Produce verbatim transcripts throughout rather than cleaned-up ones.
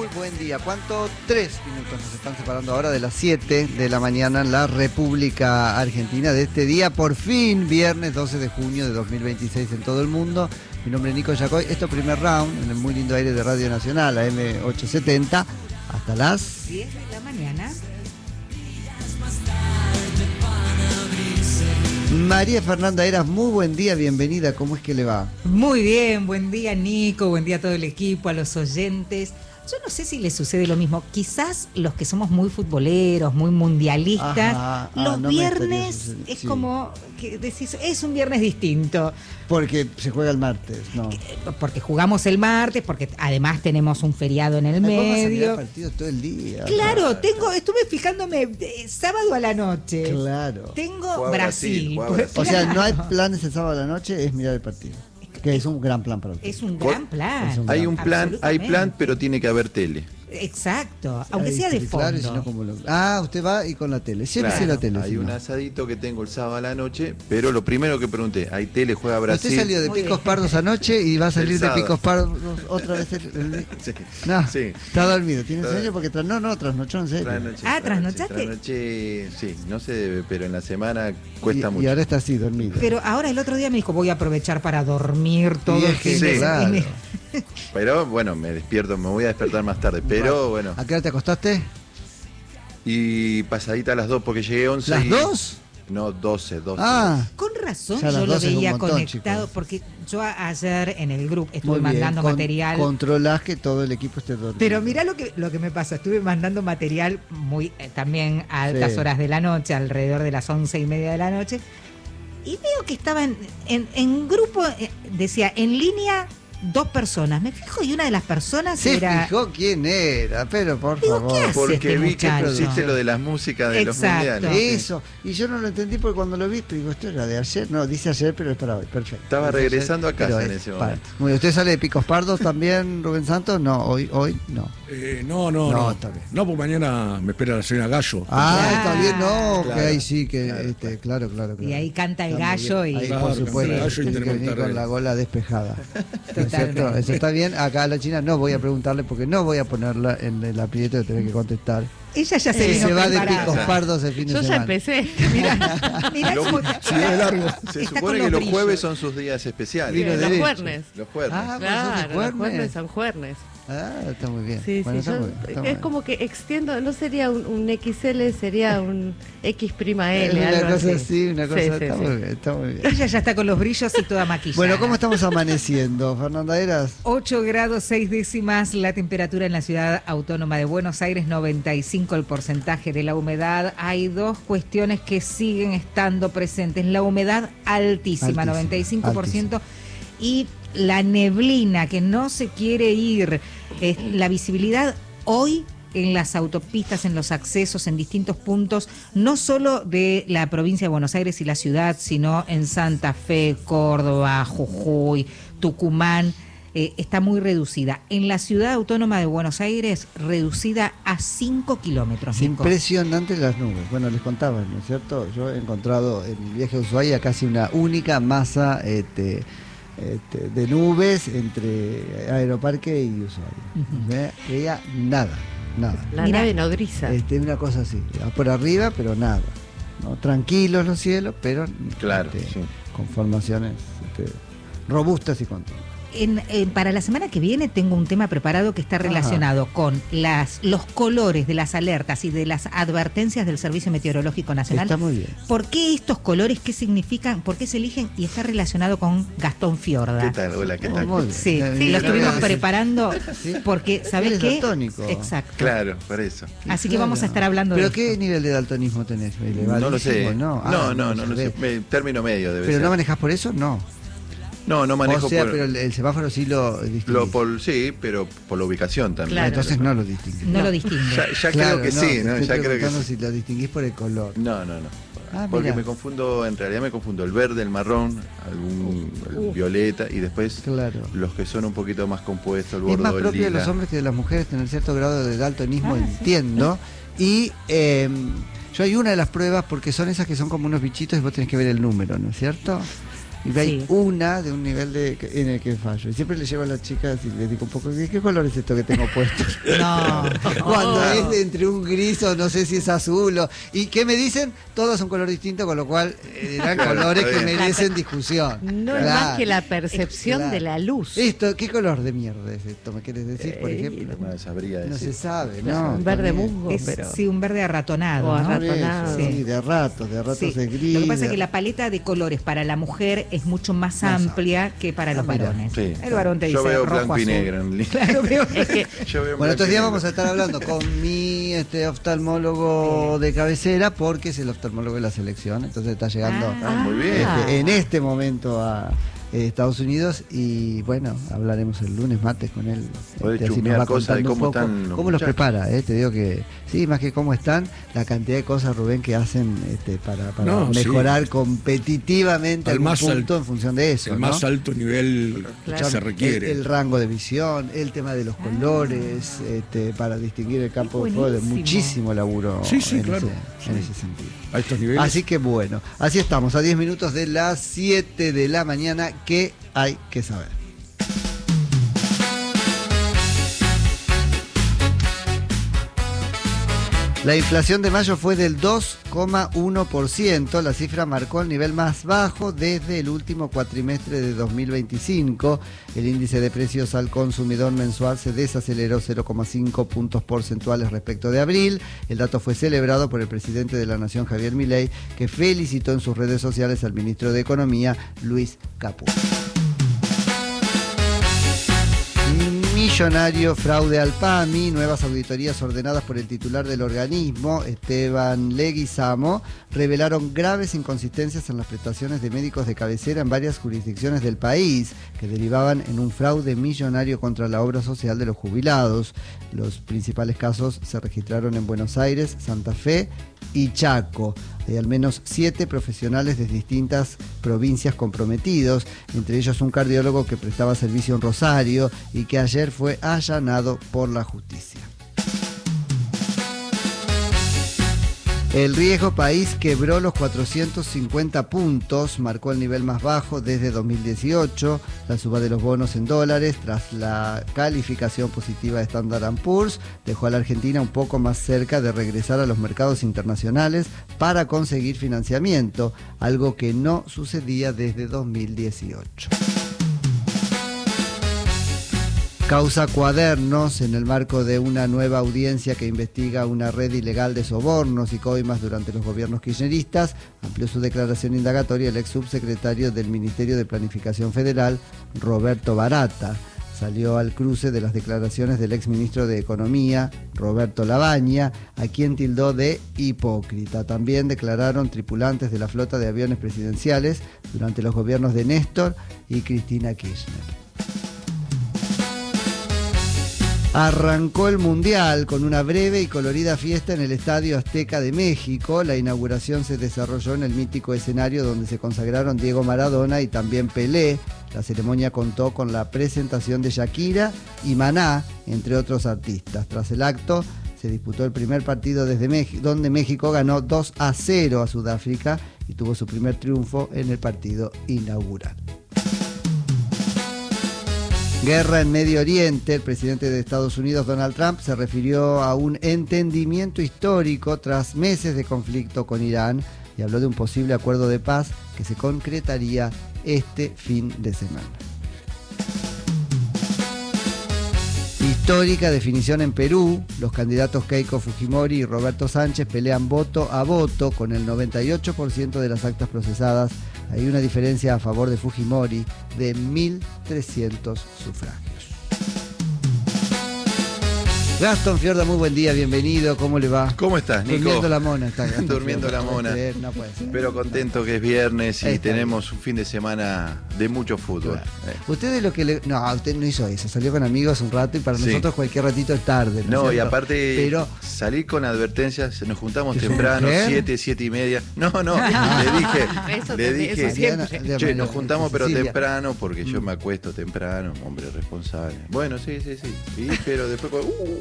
Muy buen día. ¿Cuánto? Tres minutos nos están separando ahora de las siete de la mañana en la República Argentina de este día, por fin, viernes doce de junio de dos mil veintiséis en todo el mundo. Mi nombre es Nico Yacoy. Esto primer round en el muy lindo aire de Radio Nacional, A M ochocientos setenta, hasta las diez de la mañana. María Fernanda Eras, muy buen día, bienvenida, ¿cómo es que le va? Muy bien, buen día Nico, buen día a todo el equipo, a los oyentes. Yo no sé si les sucede lo mismo, quizás los que somos muy futboleros, muy mundialistas, Ajá, ah, los no me viernes estaría es sí. como que decís, es un viernes distinto. Porque se juega el martes, ¿no? Porque jugamos el martes, porque además tenemos un feriado en el medio. Partidos todo el día. Claro, Ah, tengo, estuve fijándome eh, sábado a la noche. Claro. Tengo Juega Brasil. Brasil, juega Pues, Brasil. O sea, claro. no hay planes el sábado a la noche, es mirar el partido. Que es un gran plan para usted. Es un Por- gran plan. es un Hay un plan, hay Absolutamente. plan, pero tiene que haber tele. Exacto, aunque Ahí sea de está, claro, y si fondo. no, como lo- Ah, usted va y con la tele. Siempre Claro, sí la tele. hay si un no. asadito que tengo el sábado a la noche, pero lo primero que pregunté, ¿hay tele, juega Brasil? Usted salió de Muy Picos bien. Pardos anoche y va a salir El de sábado. Picos Pardos otra vez. El, el- Sí, No, sí. está dormido. ¿Tiene Está- sueño? Porque tras... no, no, trasnochó en serio. Trasnoché, Ah, trasnoché, ¿trasnochaste? trasnoché, sí, no se debe, pero en la semana cuesta y, mucho. y ahora está así, dormido. Pero ahora el otro día me dijo, voy a aprovechar para dormir todo Y el es que fin sí, de semana. claro. Y me- Pero bueno, me despierto, me voy a despertar más tarde, pero bueno. ¿A qué hora te acostaste? Y pasadita a las dos, porque llegué once. ¿Las y- dos? No, doce, doce. Ah, Con razón Ya a las yo lo doce es un veía montón, conectado, chicos. porque yo a- ayer en el grupo estuve muy bien. mandando Con- material. Controlás que todo el equipo esté dormido. Pero mirá lo que, lo que me pasa, estuve mandando material muy eh, también a altas Sí. horas de la noche, alrededor de las once y media de la noche, y veo que estaban en, en grupo, eh, decía, en línea dos personas. Me fijo y una de las personas Se era... fijó quién era, pero por Digo, favor. ¿qué hace Porque este vi que muchacho? pusiste lo de las músicas de los Exacto. mundiales. Eso, y yo no lo entendí porque cuando lo vi, digo, esto era de ayer, no, dice ayer, pero es para hoy, perfecto. Estaba Entonces, regresando a casa pero en es ese para- momento. Muy bien, ¿usted sale de Picos Pardos también, Rubén Santos? No, hoy, hoy no. Eh, no, no, No, no. está bien. No, porque mañana me espera la señora Gallo. Ah, Claro. está bien, no, Claro, que ahí sí, que, claro, este, claro, claro, claro. Y ahí canta el Está muy gallo bien. y... Ahí, Claro, por canta el supuesto, gallo y tiene que tenemos venir con Monterrey. la gola despejada. ¿No es cierto? Totalmente. Eso está bien. Acá a la China no voy a preguntarle porque no voy a ponerla en el aprieto de tener que contestar. Ella ya se Si vino se va de preparada. Picos Pardos el fin de Yo ya semana. empecé. Mirá, mirá Lo- cómo- Sí, de largo. Se Está supone con que los los brillos. jueves son sus días especiales. Vino los derecho. juernes. Los jueves. Ah, Claro, ¿vos sos de los Juernes? juernes son juernes. Ah, está muy bien. Sí, Bueno, sí, está yo- muy bien, está es muy bien. como que extiendo, no sería un, un X L, sería un X prima Es L, una algo cosa así. así, una cosa, Sí, sí, está sí. muy bien, está muy bien. Ella ya está con los brillos y toda maquillada. Bueno, ¿cómo estamos amaneciendo, Fernanda Eras? ocho grados seis décimas la temperatura en la ciudad autónoma de Buenos Aires, noventa y cinco el porcentaje de la humedad. Hay dos cuestiones que siguen estando presentes. La humedad altísima, Altísima, noventa y cinco por ciento, y la neblina que no se quiere ir. Es la visibilidad hoy en las autopistas, en los accesos, en distintos puntos, no solo de la provincia de Buenos Aires y la ciudad, sino en Santa Fe, Córdoba, Jujuy, Tucumán, eh, está muy reducida. En la ciudad autónoma de Buenos Aires, reducida a cinco kilómetros. Es Nico. impresionante las nubes. Bueno, les contaba, ¿no es cierto? Yo he encontrado en mi viaje a Ushuaia casi una única masa este, este, de nubes entre Aeroparque y Ushuaia. Ujú. No veía nada, nada. La Mira, nave nodriza. Este, una cosa así, por arriba, pero nada. ¿no? Tranquilos los cielos, pero Claro, este, sí. con formaciones este, robustas y continuas. En- en- para la semana que viene tengo un tema preparado que está relacionado con las, los colores de las alertas y de las advertencias del Servicio Meteorológico Nacional. Está muy bien. ¿Por qué estos colores? ¿Qué significan? ¿Por qué se eligen? Y está relacionado con Gastón Fiorda. ¿Qué tal? Hola, ¿qué tal? Muy bien. Sí, Está sí, bien. lo estuvimos Sí. preparando Sí. porque, ¿sabes Él es qué? daltónico. Exacto. Claro, por eso. Así que Claro. vamos a estar hablando ¿Pero de qué esto. nivel de daltonismo tenés? No lo sé. ¿Elevadísimo? No, Ah, no, no, no, se lo sé. ve. Me- Término medio debe ¿Pero ser. no manejás por eso? No. No, no manejo o sea, por, pero el, el semáforo sí lo distinguís. lo por sí, pero por la ubicación también. Claro. Entonces no lo distinguís. No lo distingue. Ya, ya Claro, creo que no, sí, te ¿no? estoy Ya creo que preguntando sí. si lo distinguís por el color. No, no, no. Ah, Porque mirá. me confundo, en realidad me confundo el verde, el marrón, algún el Uh. violeta y después Claro. los que son un poquito más compuestos, el Es más bordo, el propio de lila. los hombres que de las mujeres tener cierto grado de daltonismo, Ah, sí. entiendo. Y eh, yo hay una de las pruebas, porque son esas que son como unos bichitos y vos tenés que ver el número, ¿no es cierto? Y hay Sí. una de un nivel de, en el que fallo. Y siempre le llevo a las chicas y les digo un poco, ¿qué, qué color es esto que tengo puesto? No. Cuando Oh. es de entre un gris o no sé si es azul. O, ¿y qué me dicen? Todos son color distinto, con lo cual eh, eran Claro, colores está que bien. merecen discusión. No es Claro. más que la percepción Claro. de la luz. Esto, ¿qué color de mierda es esto? ¿Me quieres decir, por Eh, ejemplo? No sabría No decir. se sabe, Claro, ¿no? un verde También. musgo, Es, pero sí, un verde arratonado. O ¿no? Por eso, arratonado. sí, de ratos, de ratos Sí. es gris. Lo que pasa de- es que la paleta de colores para la mujer es mucho más Más amplia que para Ah, los mira. varones. Sí. El varón te Yo dice veo rojo, blanco y azul. negro. en li- Claro, pero es que Yo veo Bueno, estos blanco y días negro. vamos a estar hablando con mi este oftalmólogo de cabecera porque es el oftalmólogo de la selección, entonces está llegando Ah, muy bien. este, en este momento a eh, Estados Unidos y bueno, hablaremos el lunes, martes con él. Podés así nos chusmear va cosas de contando un cómo poco están los cómo los muchachos. prepara, eh, te digo que sí, más que cómo están, la cantidad de cosas, Rubén, que hacen este, para, para No, sí. mejorar competitivamente Al algún más punto alto- en función de eso. El ¿no? más alto nivel Claro. que se requiere. El, el rango de visión, el tema de los colores, este, para distinguir el campo de Qué juego, de buenísimo. muchísimo laburo Sí, sí, en, claro. ese, en ese sentido. A estos niveles. Así que bueno, así estamos, a diez minutos de las siete de la mañana, ¿qué hay que saber? La inflación de mayo fue del dos coma uno por ciento, la cifra marcó el nivel más bajo desde el último cuatrimestre de dos mil veinticinco. El índice de precios al consumidor mensual se desaceleró cero coma cinco puntos porcentuales respecto de abril. El dato fue celebrado por el presidente de la Nación, Javier Milei, que felicitó en sus redes sociales al ministro de Economía, Luis Caputo. Millonario fraude al PAMI, nuevas auditorías ordenadas por el titular del organismo, Esteban Leguizamo, revelaron graves inconsistencias en las prestaciones de médicos de cabecera en varias jurisdicciones del país, que derivaban en un fraude millonario contra la obra social de los jubilados. Los principales casos se registraron en Buenos Aires, Santa Fe y Chaco. Hay al menos siete profesionales de distintas provincias comprometidos, entre ellos un cardiólogo que prestaba servicio en Rosario y que ayer fue allanado por la justicia. El riesgo país quebró los cuatrocientos cincuenta puntos, marcó el nivel más bajo desde dos mil dieciocho. La suba de los bonos en dólares tras la calificación positiva de Standard and Poor's dejó a la Argentina un poco más cerca de regresar a los mercados internacionales para conseguir financiamiento, algo que no sucedía desde dos mil dieciocho. Causa Cuadernos, en el marco de una nueva audiencia que investiga una red ilegal de sobornos y coimas durante los gobiernos kirchneristas, amplió su declaración indagatoria el ex subsecretario del Ministerio de Planificación Federal, Roberto Barata. Salió al cruce de las declaraciones del ex ministro de Economía, Roberto Labaña, a quien tildó de hipócrita. También declararon tripulantes de la flota de aviones presidenciales durante los gobiernos de Néstor y Cristina Kirchner. Arrancó el Mundial con una breve y colorida fiesta en el Estadio Azteca de México. La inauguración se desarrolló en el mítico escenario donde se consagraron Diego Maradona y también Pelé. La ceremonia contó con la presentación de Shakira y Maná, entre otros artistas. Tras el acto, se disputó el primer partido desde México, donde México ganó dos a cero a Sudáfrica y tuvo su primer triunfo en el partido inaugural. Guerra en Medio Oriente. El presidente de Estados Unidos, Donald Trump, se refirió a un entendimiento histórico tras meses de conflicto con Irán y habló de un posible acuerdo de paz que se concretaría este fin de semana. Histórica definición en Perú. Los candidatos Keiko Fujimori y Roberto Sánchez pelean voto a voto con el noventa y ocho por ciento de las actas procesadas. Hay una diferencia a favor de Fujimori de mil trescientos sufragios. Gastón Fiorda, muy buen día, bienvenido, ¿cómo le va? ¿Cómo estás, Nico? Durmiendo la mona está Gastón Durmiendo Fiorda, la no puede mona. ser, no puede ser. Pero contento que es viernes y Está tenemos un fin de semana de mucho fútbol. Claro. Usted es lo que le... No, usted no hizo eso, salió con amigos un rato y para Sí. nosotros cualquier ratito es tarde. No, es y cierto? aparte Pero... salir con advertencias, nos juntamos ¿Es su temprano, mujer? siete, siete y media. No, no, le dije, Eso le también, dije, eso siempre. Mariana- che, nos juntamos pero Cecilia. temprano porque yo Mm. me acuesto temprano, hombre responsable. Bueno, sí, sí, sí. Y, pero después, uh,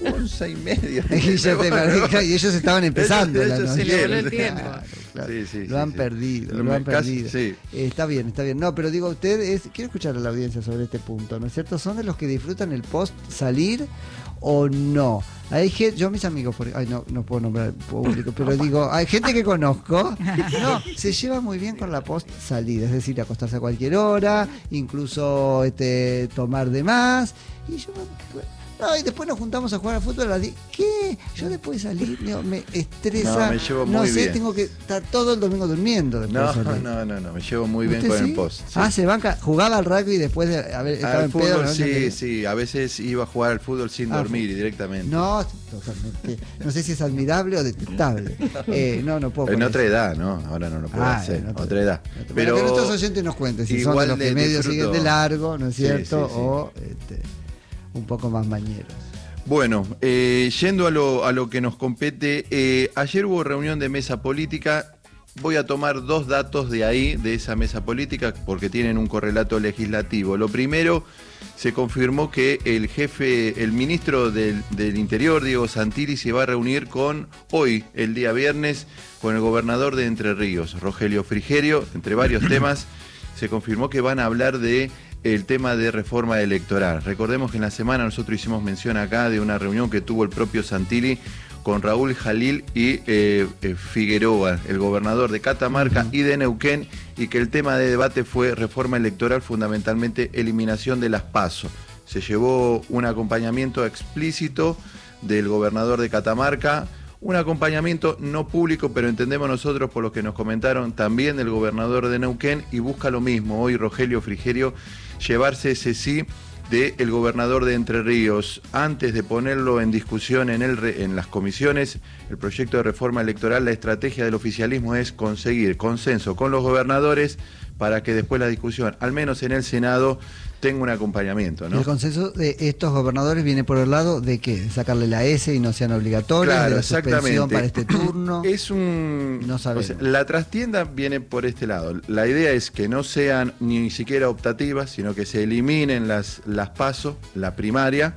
once y media. Y, ya te perdí, y ellos estaban empezando. Ellos- la ellos noche. Se le voló el tiempo. Claro, claro. Sí, sí, lo sí, han sí. perdido, Lo lo, me- han casi- perdido. sí. Eh, está bien, está bien. No, pero digo, usted es, quiero escuchar a la audiencia sobre este punto, ¿no es cierto? ¿Son de los que disfrutan el post salir o no? Hay gente, yo mis amigos, por, ay no, no puedo nombrar público, pero digo, hay gente que conozco, no, se lleva muy bien con la post salida, es decir, acostarse a cualquier hora, incluso este, tomar de más, y yo no, y después nos juntamos a jugar al fútbol a las diez. ¿Qué? Yo después de salir digo, me estresa, No, me llevo no muy sé, bien. tengo que estar todo el domingo durmiendo después No, de salir. no, no, no, me llevo muy bien ¿Usted con sí? el post. sí. Ah, se banca, jugaba al rugby después de haber estado Al en pedo. fútbol la noche sí, anterior. sí, a veces iba a jugar al fútbol sin Ah, dormir fu- directamente. No, totalmente. No sé si es admirable o detestable. Eh, no, no puedo. En con otra eso. edad, ¿no? Ahora no lo puedo Ah, hacer. en otra- Otra edad. Pero Pero que nuestros oyentes nos cuenten si son de igual los que de- medio disfruto. siguen de largo, ¿no es Sí, cierto? sí, sí. O este, un poco más mañeros. Bueno, eh, yendo a lo, a lo que nos compete, eh, ayer hubo reunión de mesa política. Voy a tomar dos datos de ahí, de esa mesa política, porque tienen un correlato legislativo. Lo primero, se confirmó que el jefe, el ministro del, del Interior, Diego Santilli, se va a reunir con hoy, el día viernes, con el gobernador de Entre Ríos, Rogelio Frigerio, entre varios temas. Se confirmó que van a hablar de el tema de reforma electoral. Recordemos que en la semana nosotros hicimos mención acá de una reunión que tuvo el propio Santilli con Raúl Jalil y eh, eh, Figueroa, el gobernador de Catamarca y de Neuquén, y que el tema de debate fue reforma electoral, fundamentalmente eliminación de las PASO. Se llevó un acompañamiento explícito del gobernador de Catamarca, un acompañamiento no público, pero entendemos nosotros por lo que nos comentaron también del gobernador de Neuquén, y busca lo mismo hoy Rogelio Frigerio, llevarse ese sí del gobernador de Entre Ríos. Antes de ponerlo en discusión en, el, en las comisiones, el proyecto de reforma electoral, la estrategia del oficialismo es conseguir consenso con los gobernadores para que después la discusión, al menos en el Senado, tenga un acompañamiento, ¿no? El consenso de estos gobernadores viene por el lado de qué, de sacarle la S y no sean obligatorios, Claro, de la suspensión exactamente. para este turno. Es un... No sabemos. o sea, la trastienda viene por este lado. La idea es que no sean ni siquiera optativas, sino que se eliminen las, las PASO, la primaria.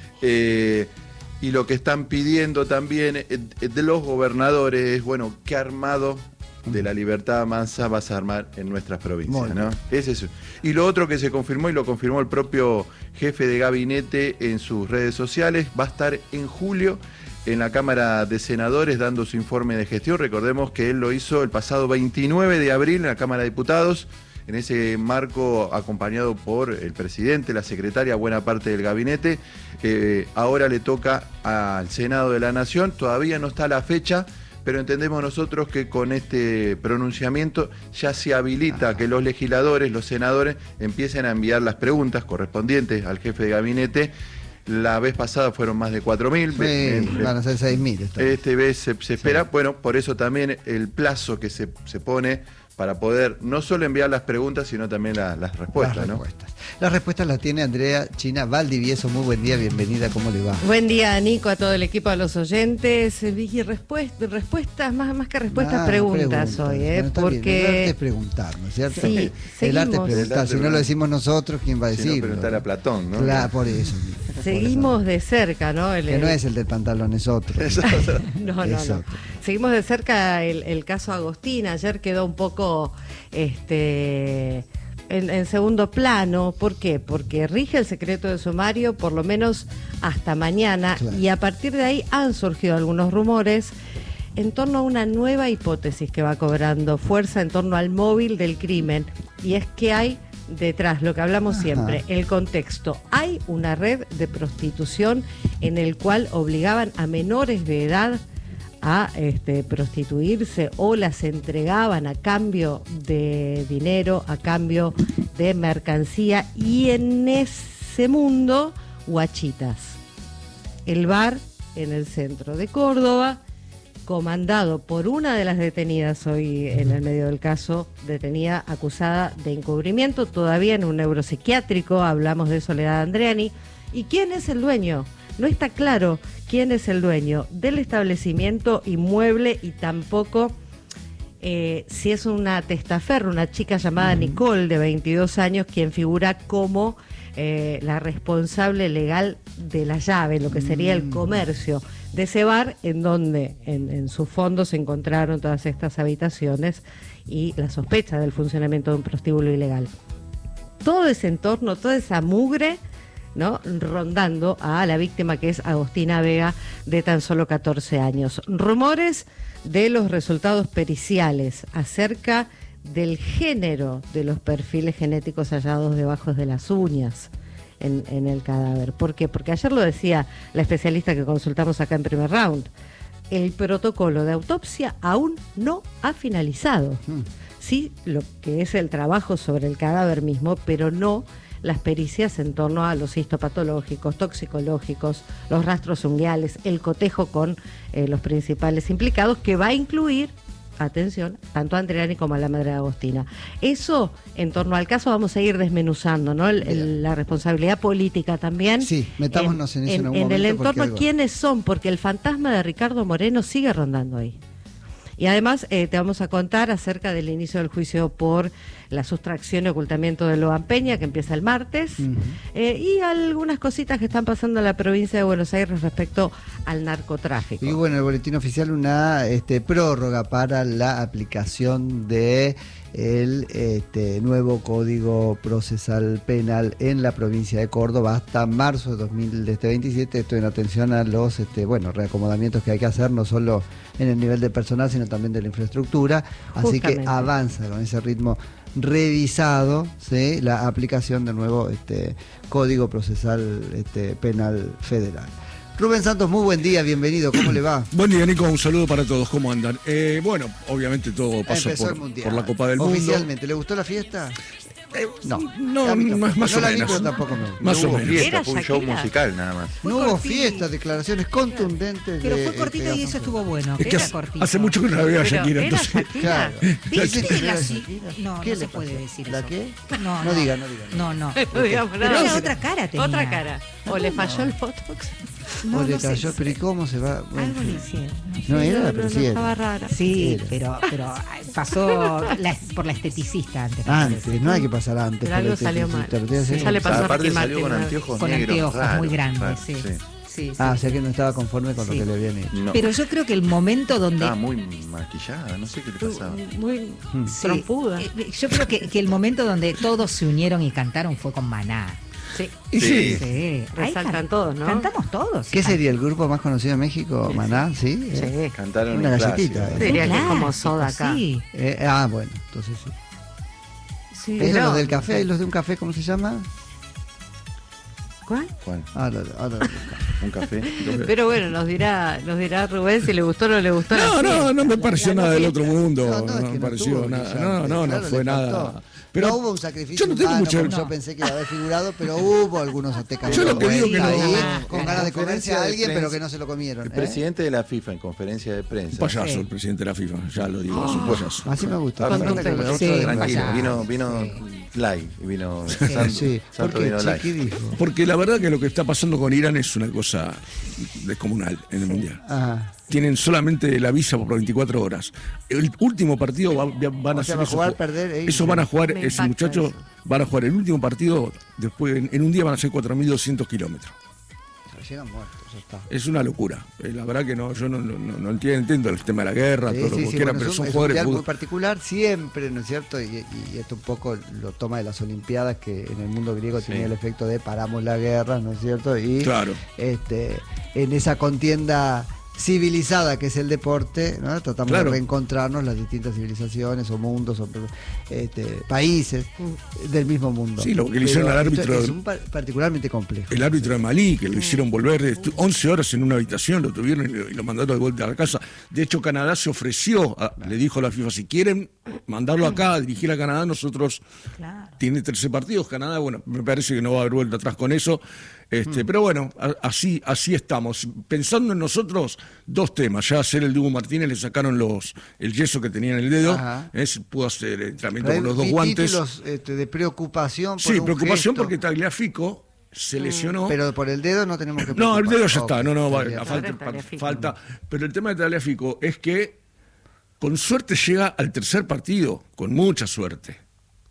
Eh, y lo que están pidiendo también eh, de los gobernadores es, bueno, ¿qué armado de la Libertad Avanza vas a armar en nuestras provincias? Muy ¿no? Es eso. Y lo otro que se confirmó, y lo confirmó el propio jefe de gabinete en sus redes sociales, va a estar en julio en la Cámara de Senadores dando su informe de gestión. Recordemos que él lo hizo el pasado veintinueve de abril en la Cámara de Diputados, en ese marco acompañado por el presidente, la secretaria, buena parte del gabinete. Eh, ahora le toca al Senado de la Nación, todavía no está la fecha, pero entendemos nosotros que con este pronunciamiento ya se habilita que los legisladores, los senadores, empiecen a enviar las preguntas correspondientes al jefe de gabinete. La vez pasada fueron más de cuatro mil. Sí, van a ser seis mil. Este vez se, se espera, bueno, por eso también el plazo que se, se pone para poder no solo enviar las preguntas, sino también la- las respuestas, las ¿no? respuestas. Las respuestas las tiene Andrea China Valdivieso. Muy buen día, bienvenida, ¿cómo le va? Buen día, Nico, a todo el equipo, a los oyentes. Eh, Vicky, respuestas, respuestas más, más que respuestas, Ah, preguntas, hoy, ¿eh? Bueno, está bien, el arte Porque es preguntar, ¿no es cierto? Sí, el arte es seguimos. preguntar, El arte si no lo preguntar. decimos nosotros, ¿quién va a Si no, decirlo? preguntar a Platón, ¿no? Claro, por eso. seguimos de cerca, ¿no? El- Que no es el del pantalón, es otro. Eso- No, no, Es no. otro. Seguimos de cerca el, el caso Agostina. Ayer quedó un poco este, en, en segundo plano. ¿Por qué? Porque rige el secreto de sumario por lo menos hasta mañana. Claro. Y a partir de ahí han surgido algunos rumores en torno a una nueva hipótesis que va cobrando fuerza en torno al móvil del crimen. Y es que hay detrás, lo que hablamos Ajá. siempre, el contexto. Hay una red de prostitución en el cual obligaban a menores de edad a este, prostituirse o las entregaban a cambio de dinero, a cambio de mercancía, y en ese mundo, guachitas. El bar en el centro de Córdoba, comandado por una de las detenidas hoy en el medio del caso, detenida acusada de encubrimiento, todavía en un neuropsiquiátrico, hablamos de Soledad Andreani. ¿Y quién es el dueño? No está claro quién es el dueño del establecimiento inmueble, y tampoco eh, si es una testaferra, una chica llamada Nicole de veintidós años, quien figura como eh, la responsable legal de la llave, lo que sería el comercio de ese bar, en donde en, en sus fondos se encontraron todas estas habitaciones y la sospecha del funcionamiento de un prostíbulo ilegal. Todo ese entorno, toda esa mugre, ¿no?, rondando a la víctima, que es Agostina Vega, de tan solo catorce años. Rumores de los resultados periciales acerca del género de los perfiles genéticos hallados debajo de las uñas en, en el cadáver. ¿Por qué? Porque ayer lo decía la especialista que consultamos acá en primer round, el protocolo de autopsia aún no ha finalizado. Mm. Sí, lo que es el trabajo sobre el cadáver mismo, pero no las pericias en torno a los histopatológicos, toxicológicos, los rastros unguiales, el cotejo con eh, los principales implicados, que va a incluir, atención, tanto a Andreani como a la madre de Agostina. Eso, en torno al caso, vamos a ir desmenuzando, ¿no? El, el, la responsabilidad política también. Sí, metámonos en, en eso en, en algún en momento. En el entorno, algo... ¿quiénes son? Porque el fantasma de Ricardo Moreno sigue rondando ahí. Y además eh, te vamos a contar acerca del inicio del juicio por la sustracción y ocultamiento de Loan Peña, que empieza el martes, uh-huh. eh, y algunas cositas que están pasando en la provincia de Buenos Aires respecto al narcotráfico. Y bueno, el boletín oficial, una este, prórroga para la aplicación de el este, nuevo Código Procesal Penal en la provincia de Córdoba hasta marzo de dos mil veintisiete. Esto en atención a los este, bueno, reacomodamientos que hay que hacer, no solo en el nivel de personal, sino también de la infraestructura. Así Justamente. que avanza con ese ritmo revisado, ¿sí?, la aplicación del nuevo este, Código Procesal este, Penal Federal. Rubén Santos, muy buen día, bienvenido, ¿cómo le va? Buen día, Nico, un saludo para todos, ¿cómo andan? Eh, bueno, obviamente todo pasó por, por la Copa del Mundo. Oficialmente, ¿le gustó la fiesta? Eh, no, no, más, más no o la menos. Vi, pero tampoco me más no o hubo menos. Fiesta, fue un show musical nada más. No hubo fiesta, declaraciones contundentes. Pero de, fue cortito este, y eso estuvo bueno. Es que era hace, cortito. hace mucho que no la veo a Shakira, ¿Era entonces. Shakira? Claro. ¿Viste ¿Qué la le si- No, ¿Qué no le se puede pasó? decir ¿La eso. qué? No, No diga, no diga. No, no. No digamos Pero nada. era otra cara tenía. Otra cara. O le falló el Botox. No, o le no sé. cayó, pero ¿y cómo se va? Bueno, Algo le hicieron. no era, no, pero no, sí no, era. estaba rara. Sí, Era. pero, pero pasó la- por la esteticista antes. me Antes, parece. no hay que pasar antes. Pero algo por el salió mal. esteticista, pero Sí. tiene que Ya le ser- pasó a Aparte Ricky salió Martin con una vez. anteojos Con negros, anteojos raro, muy grandes, raro, sí. Sí, sí. Ah, o sea que no estaba conforme con Sí. lo que le habían hecho. No, Pero yo creo que el momento donde... estaba muy maquillada, no sé qué le pasaba. Muy Sí, trompuda. eh, yo creo que, que el momento donde todos se unieron y cantaron fue con Maná. Sí. Y sí, Sí. Ahí Resaltan can- todos, ¿no? Cantamos todos. ¿Qué sería el grupo más conocido en México? Maná, ¿sí? Eh, Sí. Cantaron Una un galletita, clásico. eh. Diría que es como Clásico, soda acá. Sí. eh, ah, bueno, entonces sí. Sí, ¿Esos pero- los del café? ¿Hay los de un café? ¿Cómo se llama? ¿Cuál? ¿Cuál? Ahora, ahora lo buscamos. ¿Un café? Pero bueno, nos dirá, nos dirá Rubén si le gustó o no le gustó. la no, no, fiesta. no me pareció La nada del fiesta. otro mundo, No, no, no, es que me no pareció tuvo nada, brillante, no, no, claro, no fue le nada. faltó. Pero no hubo un sacrificio yo no tengo humano, mucho- como no. yo pensé que iba a haber figurado, pero hubo algunos aztecas Yo lo que digo que no- ahí, Ah, con en ganas de comerse conferencia a de alguien, prensa, pero que no se lo comieron. El ¿eh? presidente de la FIFA en conferencia de un prensa. payaso Sí. el presidente de la FIFA, ya lo digo, es un payaso. Así me gusta. Con me un gusta que pelo. lo otro Sí, de- Tranquilo, payaso. vino, vino live, vino Santo, Sí, Santo porque vino Chiqui live. dijo. Porque la verdad que lo que está pasando con Irán es una cosa descomunal en el Mundial. Ajá. Tienen solamente la visa por veinticuatro horas. El último partido va- van a O sea, hacer va a eso. jugar, perder, e Eso irse. van a jugar, Me esos impacta muchachos eso. van a jugar el último partido, después en, en un día van a ser cuatro mil doscientos kilómetros. Llegan muertos, ya está. Es una locura. Eh, La verdad que no, yo no, no, no- no entiendo, entiendo el tema de la guerra, Sí, todo lo sí, que sí, quieran, bueno, pero es un- son es un jugadores de mundial muy fútbol. particular siempre, ¿no es cierto? Y, y esto un poco lo toma de las Olimpiadas, que en el mundo griego Sí. tenía el efecto de paramos la guerra, ¿no es cierto? Y Claro. este, en esa contienda civilizada que es el deporte, ¿no? Tratamos Claro. de reencontrarnos las distintas civilizaciones o mundos o este, países del mismo mundo. Sí, lo que le hicieron Pero al esto árbitro- es un par- particularmente complejo. El árbitro de Malí, que lo hicieron volver estu- once horas en una habitación, lo tuvieron y lo, y lo mandaron de vuelta a la casa. De hecho, Canadá se ofreció, a- le dijo a la FIFA, si quieren mandarlo acá a dirigir a Canadá, nosotros Claro. tiene trece partidos. Canadá, bueno, me parece que no va a haber vuelta atrás con eso. Este, Pero bueno, a- así, así estamos. Pensando en nosotros, dos temas. Ya hacer el Dibu Martínez, le sacaron los el yeso que tenía en el dedo. Ajá. Es, pudo hacer el entrenamiento Pero con los hay dos guantes. títulos este, de preocupación por Sí, un preocupación gesto, porque Tagliafico se lesionó. pero por el dedo no tenemos que No, el dedo ya preocupar. está, no, no, Ok, va, está bien. falta, Ahora Tagliafico. falta. Pero el tema de Tagliafico es que con suerte llega al tercer partido, con mucha suerte.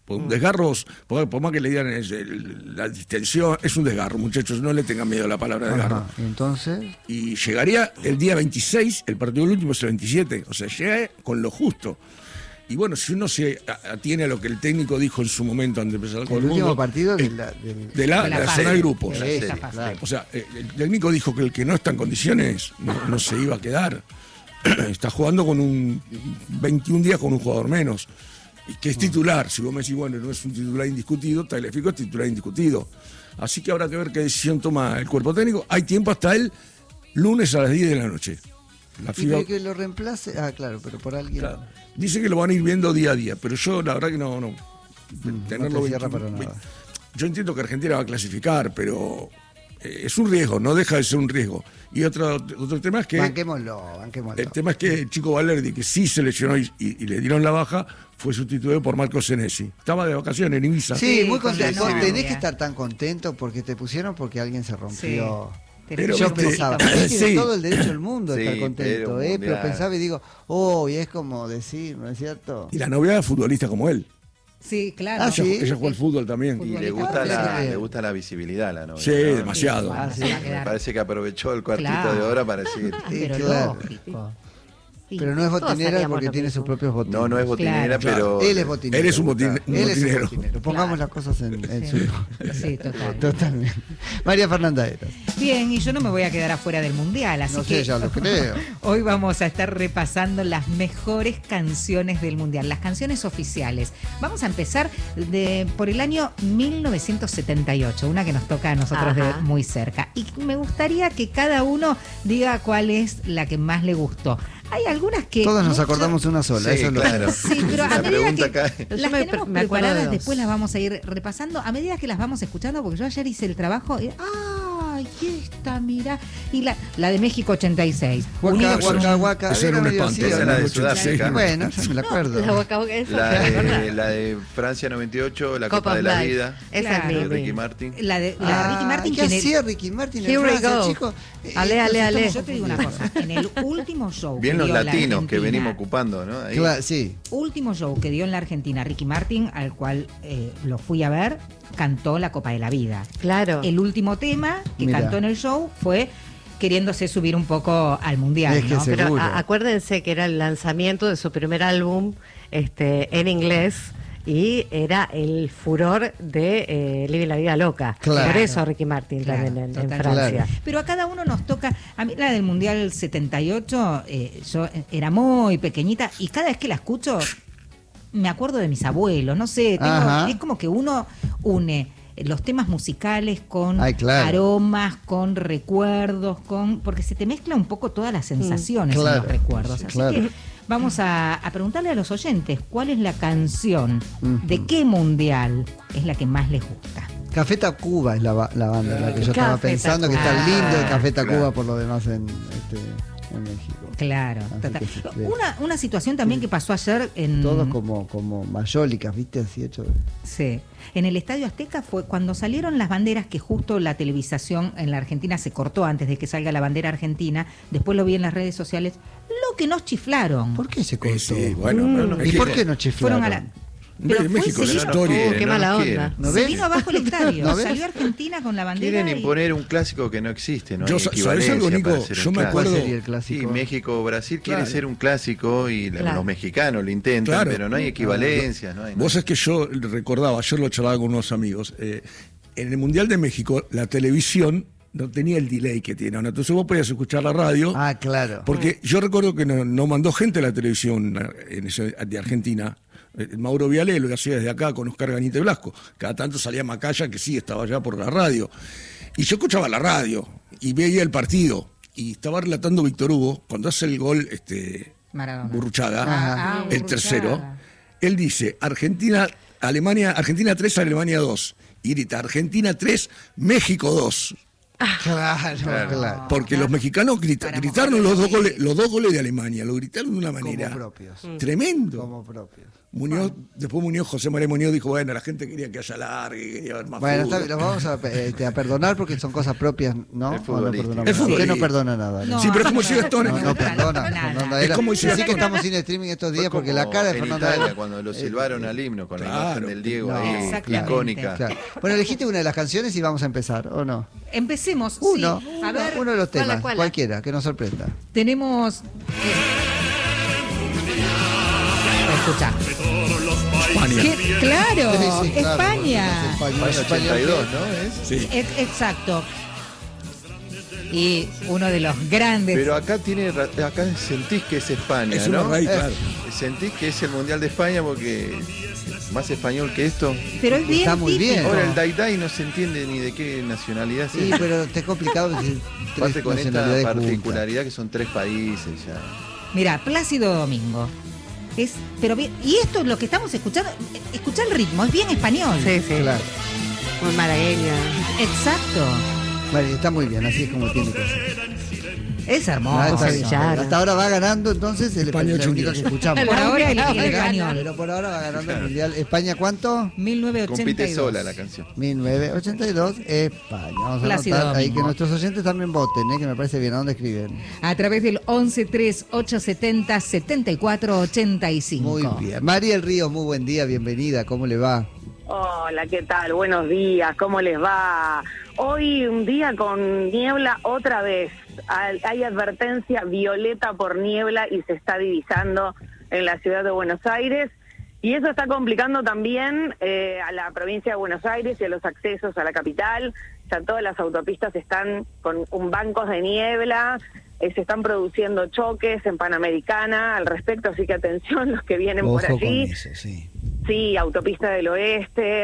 Por, desgarros, por, por más que le digan es, el, la distensión, es un desgarro, muchachos, no le tengan miedo a la palabra desgarro. Ajá, entonces. Y llegaría el día veintiséis, el partido del último es el veintisiete, o sea, llega con lo justo. Y bueno, si uno se atiene a lo que el técnico dijo en su momento antes de empezar con El el último mundo, partido de eh, la, del- de la, de la la fase. zona de grupos. De esa esa fase. fase. O sea, eh, el técnico dijo que el que no está en condiciones no, no se iba a quedar. Está jugando con un veintiún días con un jugador menos. Y que es titular. Si vos me decís, bueno, no es un titular indiscutido, Tagliafico es titular indiscutido. Así que habrá que ver qué decisión toma el cuerpo técnico. Hay tiempo hasta el lunes a las diez de la noche. La Y FIBA que- que lo reemplace. Ah, claro, pero por alguien. claro, dice que lo van a ir viendo día a día, pero yo la verdad que no, no. no te cierra para nada. Yo entiendo que Argentina va a clasificar, pero eh, es un riesgo, no deja de ser un riesgo. Y otro, otro tema es que Banquémoslo, banquémoslo. el tema es que el chico Valerdi, que sí se lesionó y, y- y le dieron la baja, fue sustituido por Marco Senesi. Estaba de vacaciones en Ibiza. Sí, Sí, muy con contento. la Tenés novia. que estar tan contento porque te pusieron porque alguien se rompió. Sí. Pero Yo viste, pensaba, sí. él tiene todo el derecho del mundo de Sí, estar contento, pero ¿eh? Pero mundial. pensaba y digo, oh, y es como decir, ¿no es cierto? Y la novia es futbolista como él. Sí, claro. Ah, Ella, sí. ella jugó al fútbol también. Y Fútbol. le gusta, Ah, la, sí. le gusta la visibilidad a la novia. Sí, ¿no? demasiado. Ah, Se sí. va a Me quedar. parece que aprovechó el cuartito Claro. de hora para decir. Ah, Sí, pero claro. lógico. Sí. Pero no es Todos botinera haríamos porque lo tiene mismo. sus propios botines. No, no es botinera, Claro. pero. Él es botinero. Él es un botin- un Él es un botinero. botinero. Pongamos Claro. las cosas en, en Sí. su... Sí, total. Totalmente. María Fernanda Eras. Bien, y yo no me voy a quedar afuera del mundial, así No que sé, ya lo creo. hoy vamos a estar repasando las mejores canciones del mundial, las canciones oficiales. Vamos a empezar de, por el año mil novecientos setenta y ocho, una que nos toca a nosotros de Ajá. muy cerca. Y me gustaría que cada uno diga cuál es la que más le gustó. Hay algunas que Todos nos mucho- acordamos una sola, Sí, eso es lo claro. Sí, pero a La medida pregunta que cae. las Yo me- tenemos me acuerdo de preparadas, dos. después las vamos a ir repasando. A medida que las vamos escuchando, porque yo ayer hice el trabajo y ¡ay, esta, mira! Y la, la de México ochenta y seis. Huaca, Unido por huaca, un- huaca. Ese era un medio espanto. así, Esa ¿o es la no? de Sudáfrica. Bueno, yo me la acuerdo. La boca a boca, esa, La ¿te de, acordás? la de Francia noventa y ocho, la Cup Copa of de la Life. Vida. Esa Claro. es De mi- Ricky Martin. La de, la de Ah, Ricky Martin. ¿qué que en el- hacía Ricky Martin en Here we Francia, go. chicos? Ale, Eh, ale, ale. Yo te digo una cosa. En el último show. Bien que los dio la latinos que Argentina- venimos ocupando, ¿no? Ahí. Claro, sí. Último show que dio en la Argentina Ricky Martin, al cual eh, lo fui a ver, cantó la Copa de la Vida. Claro. El último tema que Mirá. cantó en el show fue queriéndose subir un poco al mundial. Es que ¿no? se- Pero seguro. a- acuérdense que era el lanzamiento de su primer álbum este, en inglés y era el furor de eh, Living la Vida Loca. Claro. Por eso Ricky Martin Claro, también en, en totalmente. Francia. Claro. Pero a cada uno nos toca, a mí la del Mundial setenta y ocho, eh, yo era muy pequeñita y cada vez que la escucho me acuerdo de mis abuelos, no sé, tengo- Ajá. es como que uno une los temas musicales con Ay, claro. aromas, con recuerdos, con porque se te mezcla un poco todas las sensaciones en Claro, los recuerdos. sí, Así claro. que vamos a, a preguntarle a los oyentes cuál es la canción, Ujú. de qué mundial es la que más les gusta. Café Tacuba es la, ba- la banda en la que yo estaba Café pensando, que Tacuba. está lindo el Café Tacuba Claro. por lo demás en, este, en México. Claro, Así total. que sí, sí. Una, una situación también que pasó ayer en, Todos como, como mayólicas, ¿viste? Así hecho. de- sí, en el Estadio Azteca fue cuando salieron las banderas que justo la televisación en la Argentina se cortó antes de que salga la bandera argentina, después lo vi en las redes sociales, lo que nos chiflaron. ¿Por qué se cortó? Eh, sí, bueno, pero no ¿Y me por quiero- qué no chiflaron? Fueron a la... En Pero fue México, seguido- la historia. Oh, qué no mala nos onda. quieren. ¿No se ves? vino abajo el estadio, ¿No ves? salió Argentina con la bandera. Quieren y- imponer un clásico que no existe, ¿no? Yo Hay sa- ¿sabes equivalencia algo, Nico? para ser un Yo me clásico. ¿Cuál acuerdo- sería el Sí, clásico? México-Brasil quiere Claro. ser un clásico y la- Claro. los mexicanos lo intentan, Claro. pero no hay equivalencias. No hay, Vos es que yo recordaba, ayer lo charlaba con unos amigos, eh, en el Mundial de México la televisión no tenía el delay que tiene ahora, entonces vos podías escuchar la radio, Ah, claro. porque yo recuerdo que no, no mandó gente a la televisión eh, en ese- de Argentina. Eh, Mauro Vialé lo hacía desde acá con Oscar Ganite Blasco, cada tanto salía Macaya, que sí, estaba allá por la radio, y yo escuchaba la radio y veía el partido, y estaba relatando Víctor Hugo, cuando hace el gol este Maradona. Burruchaga, Ah, el Burruchaga. tercero, él dice, Argentina, Alemania, Argentina tres, Alemania dos. Y grita, Argentina tres, México dos. Claro, Claro. claro. Porque los mexicanos grita- Para gritaron mojarle los dos la goles, nariz. los dos goles de Alemania, lo gritaron de una manera Como propios. tremendo. Como propios. Muñoz, después Muñoz, José María Muñoz dijo, bueno, la gente quería que haya largue, que quería ver más Bueno, fútbol. está bien, los vamos a, este, a perdonar porque son cosas propias, ¿no? Es ¿O no futbolístico. perdonamos? Es futbolístico. Usted no perdona nada, ¿no? No, Sí, pero es como no, si Gastón- No, no perdona. Nada. Fernanda Es Era. como si Sí que Gastón- estamos sin streaming estos días Fue porque como la cara de en Fernanda Italia, Era- cuando lo eh, silbaron eh, al himno con la claro. imagen del Diego No, ahí, exactamente. icónica. Claro. Bueno, elegiste una de las canciones y vamos a empezar, ¿o no? Empecemos. Uno, sí. uno, A ver, uno de los ¿cuál, temas, cuál? cualquiera, que nos sorprenda. tenemos. Escucha. España. ¿Qué? Claro, Sí, sí, claro, España. España, España España, ochenta y dos, ¿no? Es. Sí. E- Exacto. Y uno de los grandes. Pero acá tiene, ra- acá sentís que es España, Es una ¿no? raíz, Eh. claro. Sentís que es el Mundial de España porque más español que esto. pero es bien Está muy típico. bien. Ahora el Dai Dai no se entiende ni de qué nacionalidad es. Sí, pero te es complicado decir Aparte tres con esta nacionalidades juntas. particularidad que son tres países ya. Mira, Plácido Domingo. Es, pero bien, y esto es lo que estamos escuchando. Escucha el ritmo, es bien español. Sí, sí. Claro. Muy malagueña. Exacto. Vale, está muy bien, así es como tiene que ser. Es Ah, hermoso. está bien. sevillana. Hasta ahora va ganando entonces el España el único ochenta y que dos. escuchamos. Por ahora el, el Pero español. Pero por ahora va ganando el Mundial. ¿España cuánto? mil novecientos ochenta y Compite dos. sola la canción. mil novecientos ochenta y dos, España. Vamos a Plácido anotar ahí Domingo. que nuestros oyentes también voten, ¿eh? Que me parece bien. ¿A dónde escriben? A través del once tres ocho setenta setenta y cuatro ochenta y cinco. Muy bien. María El Río, muy buen día, bienvenida. ¿Cómo le va? Hola, ¿qué tal? Buenos días, ¿cómo les va? Hoy un día con niebla otra vez. Hay hay advertencia violeta por niebla y se está divisando en la ciudad de Buenos Aires. Y eso está complicando también eh, a la provincia de Buenos Aires y a los accesos a la capital. Ya todas las autopistas están con un bancos de niebla, eh, se están produciendo choques en Panamericana al respecto, así que atención los que vienen por Ojo con allí. eso, sí. Sí, autopista del oeste,